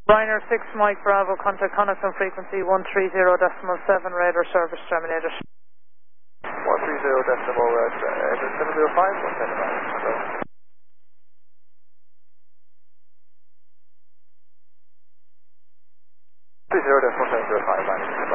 Ryanair 6 Mike Bravo, contact Connacht on frequency 130.7, radar service terminated. 130.705, 30.705,